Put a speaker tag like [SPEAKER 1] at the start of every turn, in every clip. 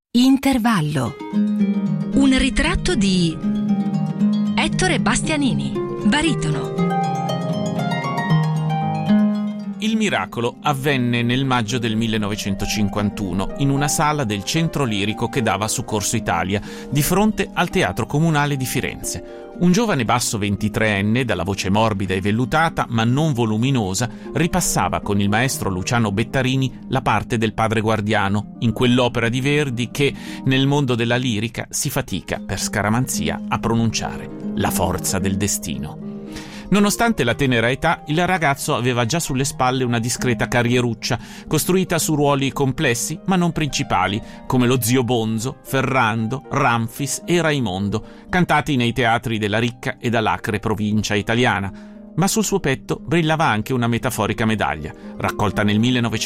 [SPEAKER 1] Intervallo.
[SPEAKER 2] Un ritratto di Ettore Bastianini, baritono.
[SPEAKER 3] Il miracolo avvenne nel maggio del 1951 in una sala del Centro Lirico che dava su Corso Italia, di fronte al Teatro Comunale di Firenze. Un giovane basso 23enne, dalla voce morbida e vellutata, ma non voluminosa, ripassava con il maestro Luciano Bettarini la parte del padre guardiano, in quell'opera di Verdi che, nel mondo della lirica, si fatica, per scaramanzia, a pronunciare: La forza del destino. Nonostante la tenera età, il ragazzo aveva già sulle spalle una discreta carrieruccia, costruita su ruoli complessi ma non principali, come lo Zio Bonzo, Ferrando, Ramfis e Raimondo, cantati nei teatri della ricca e dall'acre provincia italiana. Ma sul suo petto brillava anche una metaforica medaglia, raccolta nel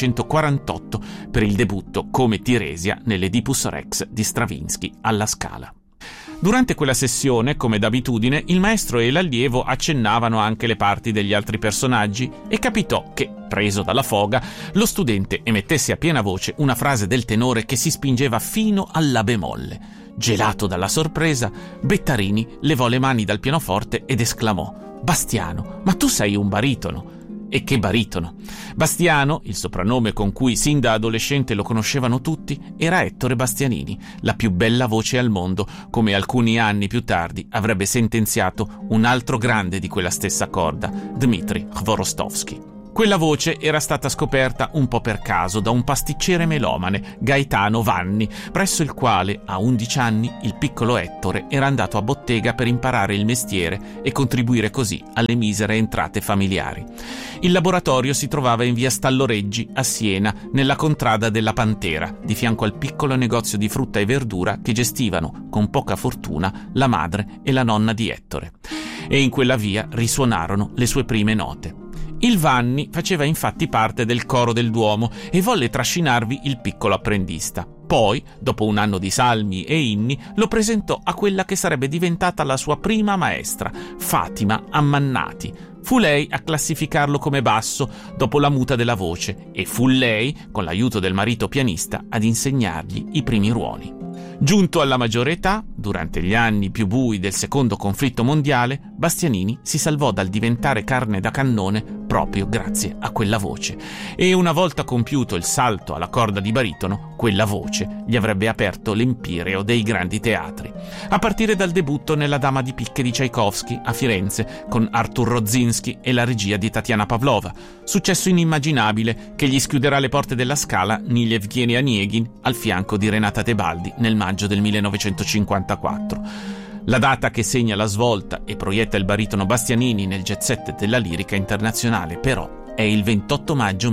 [SPEAKER 3] 1948 per il debutto come Tiresia nell'Oedipus Rex di Stravinsky alla Scala. Durante quella sessione, come d'abitudine, il maestro e l'allievo accennavano anche le parti degli altri personaggi e capitò che, preso dalla foga, lo studente emettesse a piena voce una frase del tenore che si spingeva fino alla bemolle. Gelato dalla sorpresa, Bettarini levò le mani dal pianoforte ed esclamò: «Bastiano, ma tu sei un baritono!» E che baritono! Bastiano, il soprannome con cui sin da adolescente lo conoscevano tutti, era Ettore Bastianini, la più bella voce al mondo, come alcuni anni più tardi avrebbe sentenziato un altro grande di quella stessa corda, Dmitri Chvorostovsky. Quella voce era stata scoperta un po' per caso da un pasticcere melomane, Gaetano Vanni, presso il quale, a 11 anni, il piccolo Ettore era andato a bottega per imparare il mestiere e contribuire così alle misere entrate familiari. Il laboratorio si trovava in via Stalloreggi, a Siena, nella contrada della Pantera, di fianco al piccolo negozio di frutta e verdura che gestivano, con poca fortuna, la madre e la nonna di Ettore. E in quella via risuonarono le sue prime note. Il Vanni faceva infatti parte del coro del Duomo e volle trascinarvi il piccolo apprendista. Poi, dopo un anno di salmi e inni, lo presentò a quella che sarebbe diventata la sua prima maestra, Fatima Ammannati. Fu lei a classificarlo come basso dopo la muta della voce e fu lei, con l'aiuto del marito pianista, ad insegnargli i primi ruoli. Giunto alla maggiore età, durante gli anni più bui del secondo conflitto mondiale, Bastianini si salvò dal diventare carne da cannone proprio grazie a quella voce. E una volta compiuto il salto alla corda di baritono, quella voce gli avrebbe aperto l'empireo dei grandi teatri. A partire dal debutto nella Dama di picche di Tchaikovsky a Firenze, con Artur Rodzinski e la regia di Tatiana Pavlova, successo inimmaginabile che gli schiuderà le porte della Scala Nil Evgeny Onegin al fianco di Renata Tebaldi nel maggio del 1954. La data che segna la svolta e proietta il baritono Bastianini nel jet set della lirica internazionale, però, è il 28 maggio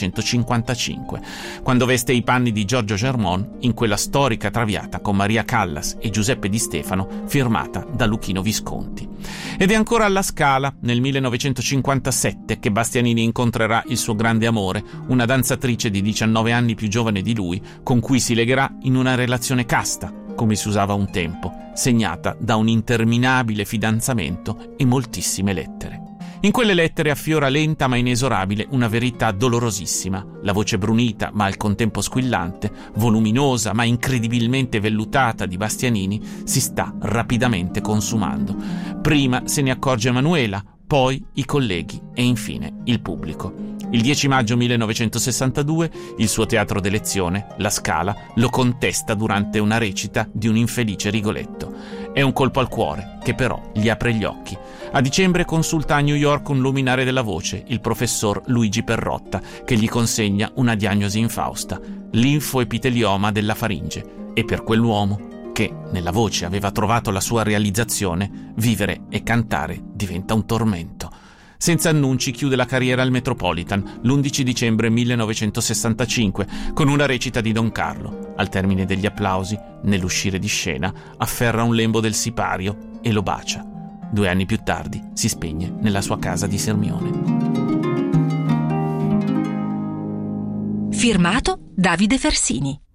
[SPEAKER 3] 1955, quando veste i panni di Giorgio Germont in quella storica traviata con Maria Callas e Giuseppe Di Stefano, firmata da Luchino Visconti. Ed è ancora alla Scala, nel 1957, che Bastianini incontrerà il suo grande amore, una danzatrice di 19 anni più giovane di lui, con cui si legherà in una relazione casta, come si usava un tempo, segnata da un interminabile fidanzamento e moltissime lettere. In quelle lettere affiora lenta ma inesorabile una verità dolorosissima. La voce brunita ma al contempo squillante, voluminosa ma incredibilmente vellutata di Bastianini si sta rapidamente consumando. Prima se ne accorge Emanuela, poi i colleghi e infine il pubblico. Il 10 maggio 1962 il suo teatro d'elezione, La Scala, lo contesta durante una recita di un infelice Rigoletto. È un colpo al cuore che però gli apre gli occhi. A dicembre consulta a New York un luminare della voce, il professor Luigi Perrotta, che gli consegna una diagnosi infausta: linfoepitelioma della faringe. E per quell'uomo, che nella voce aveva trovato la sua realizzazione, vivere e cantare diventa un tormento. Senza annunci chiude la carriera al Metropolitan l'11 dicembre 1965 con una recita di Don Carlo. Al termine degli applausi, nell'uscire di scena, afferra un lembo del sipario e lo bacia. 2 anni più tardi si spegne nella sua casa di Sirmione.
[SPEAKER 2] Firmato Davide Fersini.